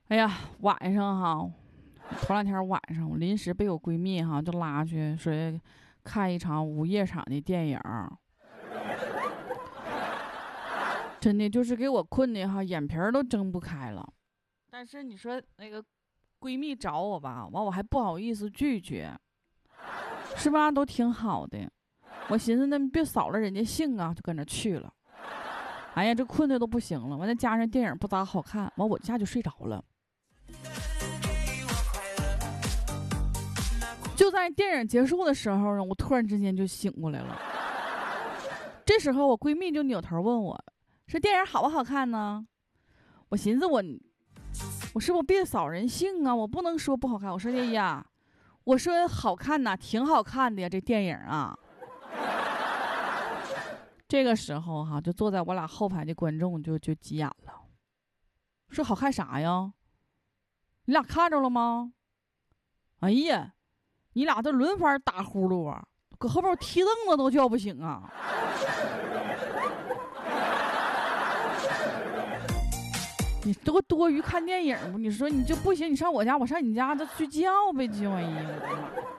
哎呀，晚上哈，头两天晚上我临时被我闺蜜哈就拉去说看一场午夜场的电影，真的就是给我困的哈，眼皮儿都睁不开了。但是你说那个闺蜜找我吧，完我还不好意思拒绝，是吧？都挺好的。我寻思那别扫了人家兴啊，就跟着去了。哎呀，这困的都不行了，完再加上电影不咋好看，完我一下就睡着了。就在电影结束的时候呢，我突然之间就醒过来了。这时候我闺蜜就扭头问我，说电影好不好看呢？我寻思我是不是别扫人兴啊？我不能说不好看。我说哎呀，我说好看呐，挺好看的呀，这电影啊。这个时候哈，就坐在我俩后排的观众就急眼了，说好看啥呀？你俩看着了吗？哎呀，你俩这轮番打呼噜啊，搁后边踢凳子都叫不醒啊！你多余看电影不？你说你就不行，你上我家，我上你家，这睡觉呗就。哎呀，